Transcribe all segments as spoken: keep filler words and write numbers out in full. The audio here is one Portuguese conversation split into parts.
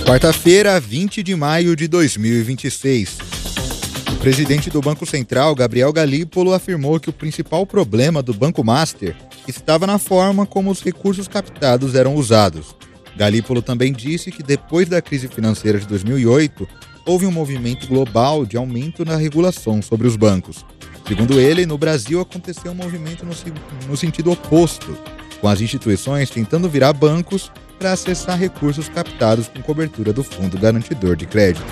Quarta-feira, vinte de maio de dois mil e vinte e seis. O presidente do Banco Central, Gabriel Galípolo, afirmou que o principal problema do Banco Master estava na forma como os recursos captados eram usados. Galípolo também disse que depois da crise financeira de dois mil e oito, houve um movimento global de aumento na regulação sobre os bancos. Segundo ele, no Brasil aconteceu um movimento no, no sentido oposto, com as instituições tentando virar bancos para acessar recursos captados com cobertura do Fundo Garantidor de Créditos.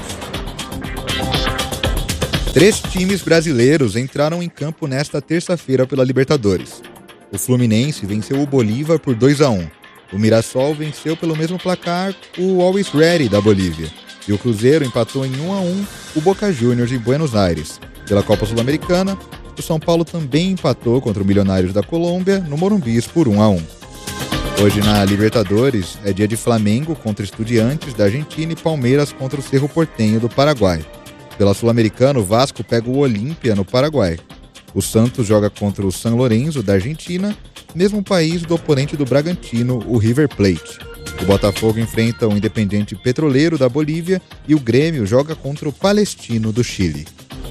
Três times brasileiros entraram em campo nesta terça-feira pela Libertadores. O Fluminense venceu o Bolívar por dois a um. O Mirassol venceu pelo mesmo placar o Always Ready da Bolívia. E o Cruzeiro empatou em um a um o Boca Juniors em Buenos Aires. Pela Copa Sul-Americana, o São Paulo também empatou contra o Milionários da Colômbia no Morumbi por um a um. Hoje na Libertadores é dia de Flamengo contra Estudiantes da Argentina e Palmeiras contra o Cerro Porteño do Paraguai. Pela Sul-Americana, o Vasco pega o Olímpia no Paraguai. O Santos joga contra o San Lorenzo da Argentina, mesmo país do oponente do Bragantino, o River Plate. O Botafogo enfrenta o Independiente Petroleiro da Bolívia e o Grêmio joga contra o Palestino do Chile.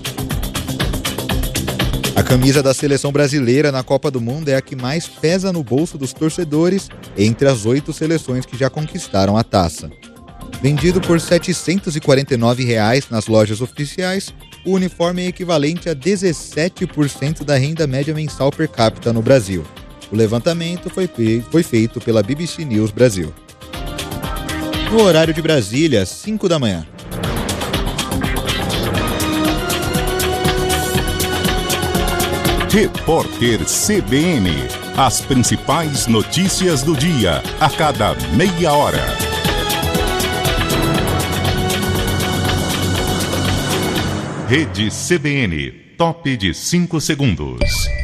A camisa da seleção brasileira na Copa do Mundo é a que mais pesa no bolso dos torcedores entre as oito seleções que já conquistaram a taça. Vendido por setecentos e quarenta e nove reais nas lojas oficiais, o uniforme é equivalente a dezessete por cento da renda média mensal per capita no Brasil. O levantamento foi, fe- foi feito pela B B C News Brasil. No horário de Brasília, cinco da manhã. Repórter C B N. As principais notícias do dia, a cada meia hora. Rede C B N. Top de cinco segundos.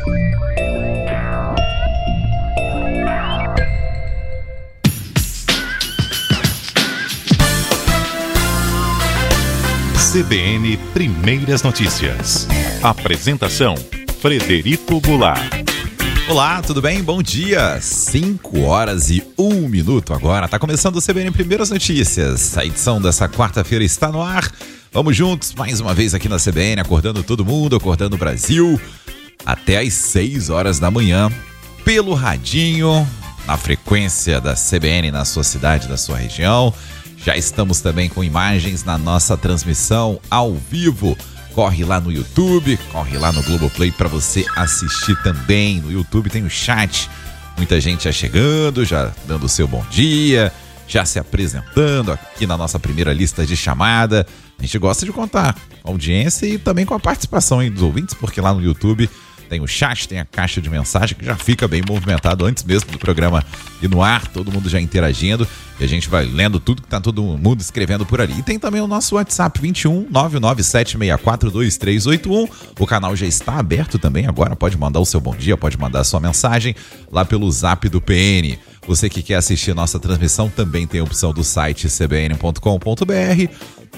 C B N Primeiras Notícias. Apresentação: Frederico Goulart. Olá, tudo bem? Bom dia! cinco horas e um minuto agora. Tá começando o C B N Primeiras Notícias. A edição dessa quarta-feira está no ar. Vamos juntos, mais uma vez aqui na C B N, acordando todo mundo, acordando o Brasil. Até às seis horas da manhã, pelo radinho, na frequência da C B N na sua cidade, na sua região. Já estamos também com imagens na nossa transmissão ao vivo. Corre lá no YouTube, corre lá no Globoplay para você assistir também. No YouTube tem o chat, muita gente já chegando, já dando o seu bom dia, já se apresentando aqui na nossa primeira lista de chamada. A gente gosta de contar com a audiência e também com a participação aí dos ouvintes, porque lá no YouTube tem o chat, tem a caixa de mensagem que já fica bem movimentado antes mesmo do programa ir no ar, todo mundo já interagindo e a gente vai lendo tudo que tá todo mundo escrevendo por ali. E tem também o nosso WhatsApp vinte e um, nove nove sete seis quatro, dois três oito um. O canal já está aberto também agora, pode mandar o seu bom dia, pode mandar a sua mensagem lá pelo Zap do P N. Você que quer assistir nossa transmissão também tem a opção do site c b n ponto com ponto b r.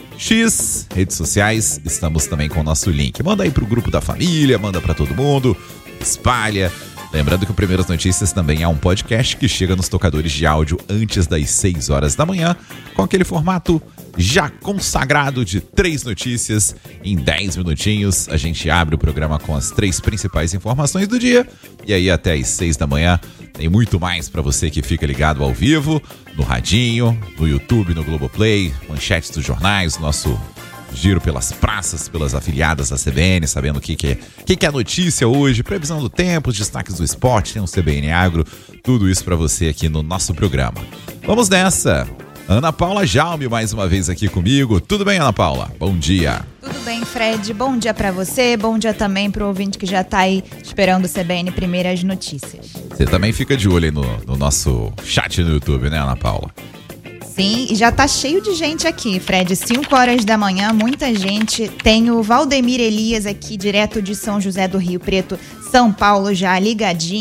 X, redes sociais, estamos também com o nosso link. Manda aí pro grupo da família, manda para todo mundo, espalha. Lembrando que o Primeiras Notícias também é um podcast que chega nos tocadores de áudio antes das seis horas da manhã, com aquele formato já consagrado de três notícias em dez minutinhos. A gente abre o programa com as três principais informações do dia e aí até às seis da manhã tem muito mais para você que fica ligado ao vivo, no radinho, no YouTube, no Globoplay, manchetes dos jornais, nosso giro pelas praças, pelas afiliadas da C B N, sabendo o que, que, é, que, que é a notícia hoje, previsão do tempo, os destaques do esporte, tem um C B N Agro, tudo isso para você aqui no nosso programa. Vamos nessa! Ana Paula Jaume mais uma vez aqui comigo. Tudo bem, Ana Paula? Bom dia. Tudo bem, Fred. Bom dia pra você, bom dia também pro ouvinte que já tá aí esperando o C B N Primeiras Notícias. Você também fica de olho aí no, no nosso chat no YouTube, né, Ana Paula? Sim, e já tá cheio de gente aqui, Fred. cinco horas da manhã, muita gente. Tem o Valdemir Elias aqui, direto de São José do Rio Preto, São Paulo, já ligadinho.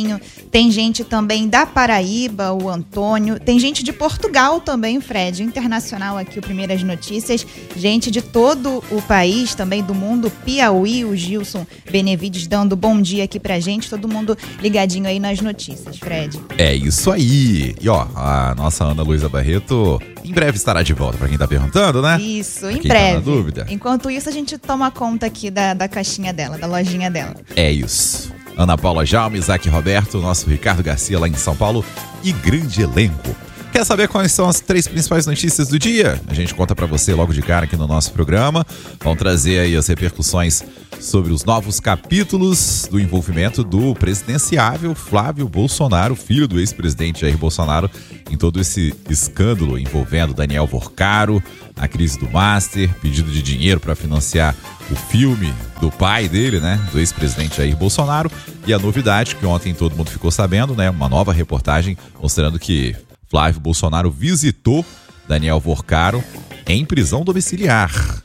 Tem gente também da Paraíba, o Antônio. Tem gente de Portugal também, Fred. Internacional aqui, o Primeiras Notícias. Gente de todo o país, também do mundo. Piauí, o Gilson Benevides dando bom dia aqui pra gente. Todo mundo ligadinho aí nas notícias, Fred. É isso aí. E ó, a nossa Ana Luísa Barreto em breve estará de volta, pra quem tá perguntando, né? Isso, pra em quem breve. Tá na dúvida. Enquanto isso, a gente toma conta aqui da, da caixinha dela, da lojinha dela. É isso. Ana Paula Jaume, Isaac Roberto, nosso Ricardo Garcia lá em São Paulo e grande elenco. Quer saber quais são as três principais notícias do dia? A gente conta pra você logo de cara aqui no nosso programa. Vamos trazer aí as repercussões sobre os novos capítulos do envolvimento do presidenciável Flávio Bolsonaro, filho do ex-presidente Jair Bolsonaro, em todo esse escândalo envolvendo Daniel Vorcaro, a crise do Master, pedido de dinheiro para financiar o filme do pai dele, né, do ex-presidente Jair Bolsonaro, e a novidade que ontem todo mundo ficou sabendo, né, uma nova reportagem mostrando que Flávio Bolsonaro visitou Daniel Vorcaro em prisão domiciliar.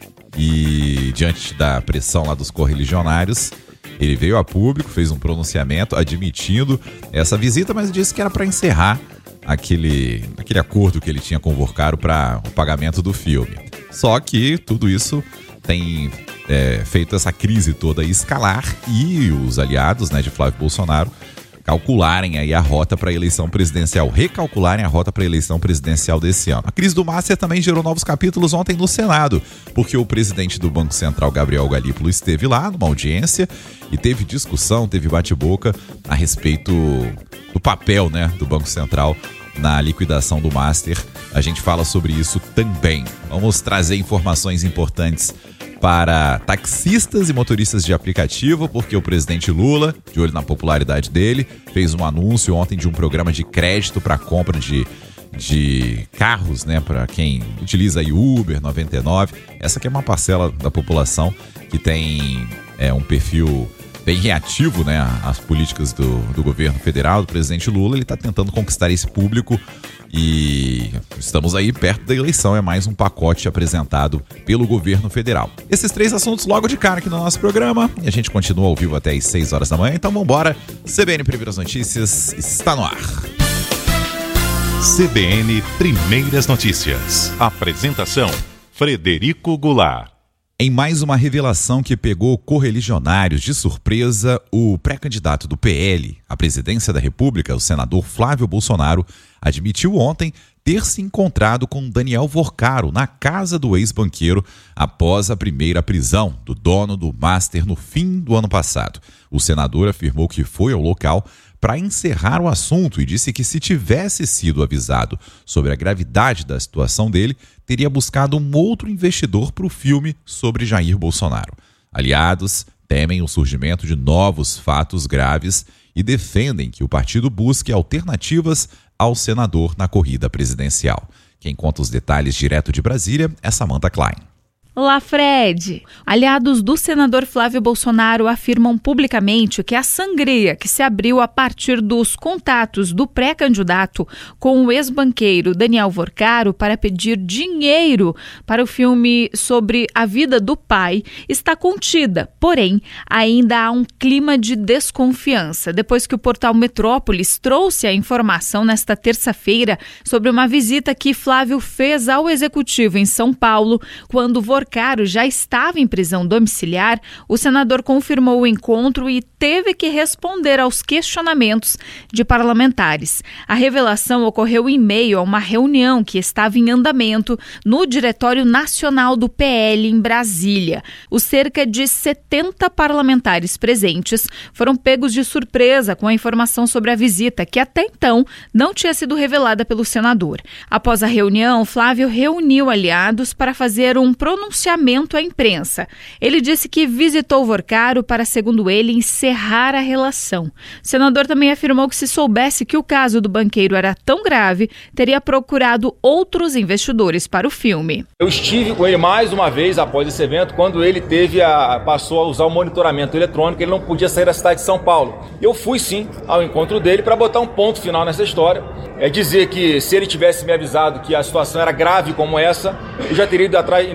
E diante da pressão lá dos correligionários, ele veio a público, fez um pronunciamento admitindo essa visita, mas disse que era para encerrar aquele, aquele acordo que ele tinha com o Vorcaro para o pagamento do filme. Só que tudo isso tem é, feito essa crise toda escalar e os aliados, né, de Flávio Bolsonaro calcularem aí a rota para a eleição presidencial, recalcularem a rota para a eleição presidencial desse ano. A crise do Master também gerou novos capítulos ontem no Senado, porque o presidente do Banco Central, Gabriel Galípolo, esteve lá numa audiência e teve discussão, teve bate-boca a respeito do papel, né, do Banco Central na liquidação do Master. A gente fala sobre isso também. Vamos trazer informações importantes para taxistas e motoristas de aplicativo, porque o presidente Lula, de olho na popularidade dele, fez um anúncio ontem de um programa de crédito para compra de, de carros, né, para quem utiliza aí Uber, noventa e nove. Essa aqui é uma parcela da população que tem é, um perfil bem reativo, né, às políticas do, do governo federal, do presidente Lula. Ele está tentando conquistar esse público e estamos aí perto da eleição, é mais um pacote apresentado pelo governo federal. Esses três assuntos logo de cara aqui no nosso programa e a gente continua ao vivo até às seis horas da manhã, então vambora. C B N Primeiras Notícias está no ar. C B N Primeiras Notícias. Apresentação: Frederico Goulart. Em mais uma revelação que pegou correligionários de surpresa, o pré-candidato do P L à presidência da República, o senador Flávio Bolsonaro, admitiu ontem ter se encontrado com Daniel Vorcaro na casa do ex-banqueiro após a primeira prisão do dono do Master no fim do ano passado. O senador afirmou que foi ao local para encerrar o assunto e disse que, se tivesse sido avisado sobre a gravidade da situação dele, teria buscado um outro investidor para o filme sobre Jair Bolsonaro. Aliados temem o surgimento de novos fatos graves e defendem que o partido busque alternativas ao senador na corrida presidencial. Quem conta os detalhes direto de Brasília é Samantha Klein. Olá, Fred! Aliados do senador Flávio Bolsonaro afirmam publicamente que a sangria que se abriu a partir dos contatos do pré-candidato com o ex-banqueiro Daniel Vorcaro para pedir dinheiro para o filme sobre a vida do pai está contida, porém, ainda há um clima de desconfiança, depois que o portal Metrópolis trouxe a informação nesta terça-feira sobre uma visita que Flávio fez ao executivo em São Paulo, quando Vorcaro Vorcaro já estava em prisão domiciliar. O senador confirmou o encontro e teve que responder aos questionamentos de parlamentares. A revelação ocorreu em meio a uma reunião que estava em andamento no Diretório Nacional do P L em Brasília. Os cerca de setenta parlamentares presentes foram pegos de surpresa com a informação sobre a visita, que até então não tinha sido revelada pelo senador. Após a reunião, Flávio reuniu aliados para fazer um pronunciamento à imprensa. Ele disse que visitou Vorcaro para, segundo ele, encerrar a relação. O senador também afirmou que, se soubesse que o caso do banqueiro era tão grave, teria procurado outros investidores para o filme. Eu estive com ele mais uma vez após esse evento, quando ele teve a, passou a usar o monitoramento eletrônico, ele não podia sair da cidade de São Paulo. Eu fui sim ao encontro dele para botar um ponto final nessa história. É dizer que, se ele tivesse me avisado que a situação era grave como essa, eu já teria ido atrás, ido atrás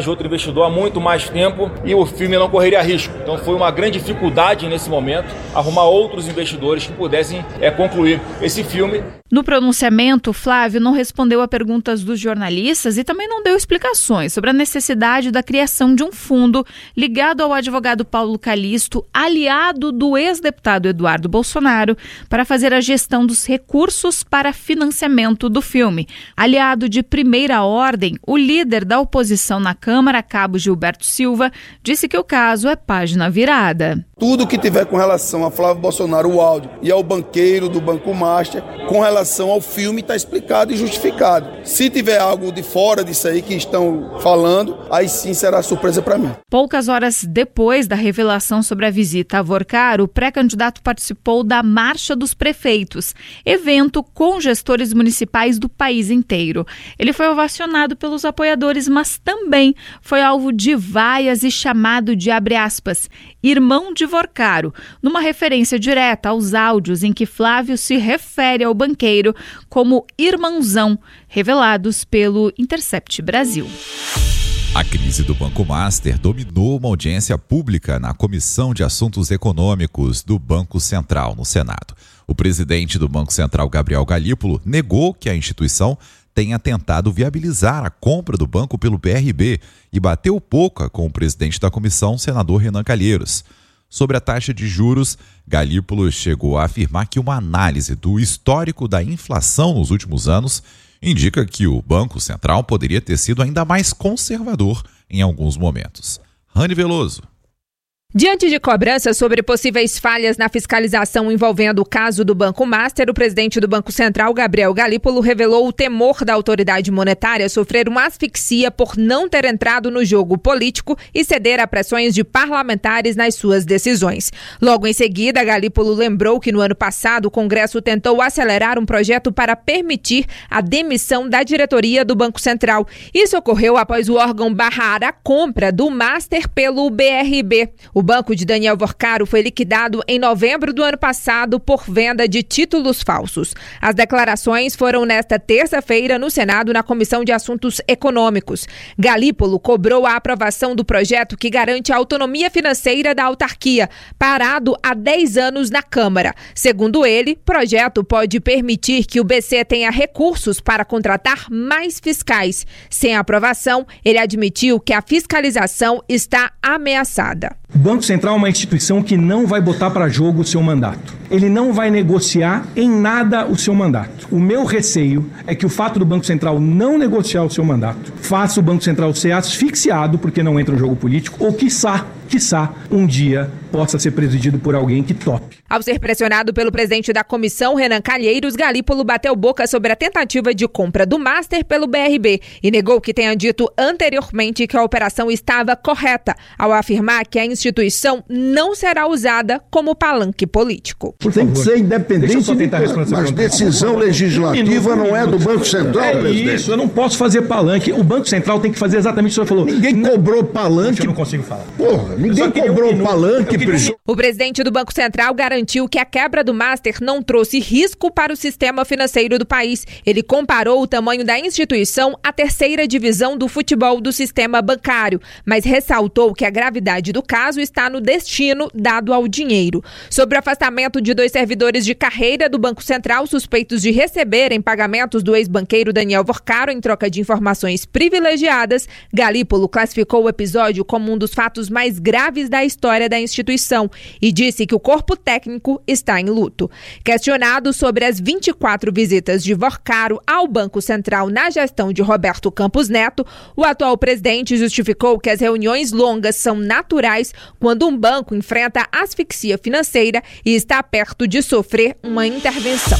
atrás de outro investidor há muito mais tempo e o filme não correria risco. Então foi uma grande dificuldade nesse momento arrumar outros investidores que pudessem é, concluir esse filme. No pronunciamento, Flávio não respondeu a perguntas dos jornalistas e também não deu explicações sobre a necessidade da criação de um fundo ligado ao advogado Paulo Calixto, aliado do ex-deputado Eduardo Bolsonaro, para fazer a gestão dos recursos para financiamento do filme. Aliado de primeira ordem, o líder da oposição na Câmara, Cabo Gilberto Silva, disse que o caso é página virada. Tudo que tiver com relação a Flávio Bolsonaro, o áudio, e ao banqueiro do Banco Master, com relação ao filme, está explicado e justificado. Se tiver algo de fora disso aí que estão falando, aí sim será surpresa para mim. Poucas horas depois da revelação sobre a visita a Vorcar, o pré-candidato participou da Marcha dos Prefeitos, evento com gestores municipais do país inteiro. Ele foi ovacionado pelos apoiadores, mas também foi alvo de vaias e chamado de, abre aspas, irmão de Vorcaro, numa referência direta aos áudios em que Flávio se refere ao banqueiro como irmãozão, revelados pelo Intercept Brasil. A crise do Banco Master dominou uma audiência pública na Comissão de Assuntos Econômicos do Banco Central, no Senado. O presidente do Banco Central, Gabriel Galípolo, negou que a instituição tenha tentado viabilizar a compra do banco pelo B R B e bateu boca com o presidente da comissão, senador Renan Calheiros. Sobre a taxa de juros, Galípolo chegou a afirmar que uma análise do histórico da inflação nos últimos anos indica que o Banco Central poderia ter sido ainda mais conservador em alguns momentos. Rani Veloso. Diante de cobranças sobre possíveis falhas na fiscalização envolvendo o caso do Banco Master, o presidente do Banco Central, Gabriel Galípolo, revelou o temor da autoridade monetária sofrer uma asfixia por não ter entrado no jogo político e ceder a pressões de parlamentares nas suas decisões. Logo em seguida, Galípolo lembrou que no ano passado o Congresso tentou acelerar um projeto para permitir a demissão da diretoria do Banco Central. Isso ocorreu após o órgão barrar a compra do Master pelo B R B. O O banco de Daniel Vorcaro foi liquidado em novembro do ano passado por venda de títulos falsos. As declarações foram nesta terça-feira no Senado, na Comissão de Assuntos Econômicos. Galípolo cobrou a aprovação do projeto que garante a autonomia financeira da autarquia, parado há dez anos na Câmara. Segundo ele, o projeto pode permitir que o B C tenha recursos para contratar mais fiscais. Sem aprovação, ele admitiu que a fiscalização está ameaçada. O Banco Central é uma instituição que não vai botar para jogo o seu mandato. Ele não vai negociar em nada o seu mandato. O meu receio é que o fato do Banco Central não negociar o seu mandato faça o Banco Central ser asfixiado porque não entra no jogo político ou, quiçá, quiçá, um dia possa ser presidido por alguém que tope. Ao ser pressionado pelo presidente da comissão, Renan Calheiros, Galípolo bateu boca sobre a tentativa de compra do Master pelo B R B e negou que tenha dito anteriormente que a operação estava correta, ao afirmar que a instituição não será usada como palanque político. Tem que ser independente, de, mas decisão legislativa não é do Banco Central, é presidente. Isso, eu não posso fazer palanque. O Banco Central tem que fazer exatamente o que o senhor falou. Ninguém cobrou palanque. Eu não consigo falar. Porra, ninguém cobrou um palanque. Queria... O presidente do Banco Central garantiu que a quebra do Master não trouxe risco para o sistema financeiro do país. Ele comparou o tamanho da instituição à terceira divisão do futebol do sistema bancário, mas ressaltou que a gravidade do caso está no destino dado ao dinheiro. Sobre o afastamento de dois servidores de carreira do Banco Central suspeitos de receberem pagamentos do ex-banqueiro Daniel Vorcaro em troca de informações privilegiadas, Galípolo classificou o episódio como um dos fatos mais graves da história da instituição e disse que o corpo técnico está em luto. Questionado sobre as vinte e quatro visitas de Vorcaro ao Banco Central na gestão de Roberto Campos Neto, o atual presidente justificou que as reuniões longas são naturais quando um banco enfrenta asfixia financeira e está perto de sofrer uma intervenção.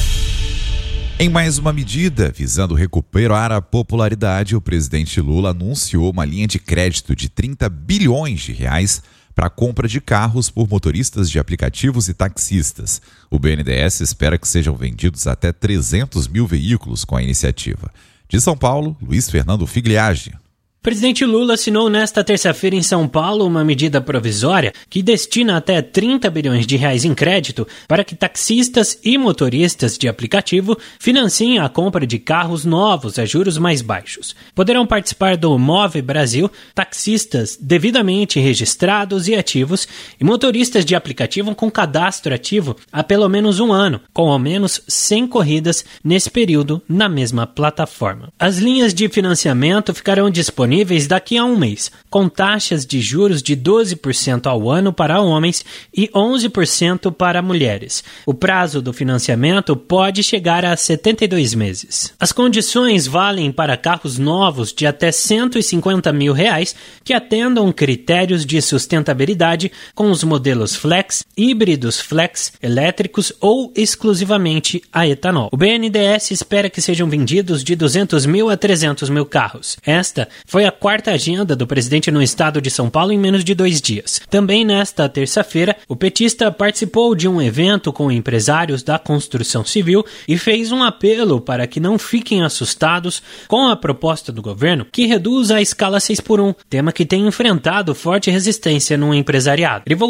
Em mais uma medida visando recuperar a popularidade, o presidente Lula anunciou uma linha de crédito de trinta bilhões de reais para a compra de carros por motoristas de aplicativos e taxistas. O B N D E S espera que sejam vendidos até trezentos mil veículos com a iniciativa. De São Paulo, Luiz Fernando Figliage. O presidente Lula assinou nesta terça-feira em São Paulo uma medida provisória que destina até trinta bilhões de reais em crédito para que taxistas e motoristas de aplicativo financiem a compra de carros novos a juros mais baixos. Poderão participar do Move Brasil taxistas devidamente registrados e ativos e motoristas de aplicativo com cadastro ativo há pelo menos um ano, com ao menos cem corridas nesse período na mesma plataforma. As linhas de financiamento ficarão disponíveis daqui a um mês, com taxas de juros de doze por cento ao ano para homens e onze por cento para mulheres. O prazo do financiamento pode chegar a setenta e dois meses. As condições valem para carros novos de até cento e cinquenta mil reais que atendam critérios de sustentabilidade com os modelos Flex, híbridos Flex, elétricos ou exclusivamente a etanol. O B N D E S espera que sejam vendidos de duzentos mil a trezentos mil carros. Esta foi a quarta agenda do presidente no estado de São Paulo em menos de dois dias. Também nesta terça-feira, o petista participou de um evento com empresários da construção civil e fez um apelo para que não fiquem assustados com a proposta do governo que reduz a escala seis por um, tema que tem enfrentado forte resistência no empresariado. Ele voltou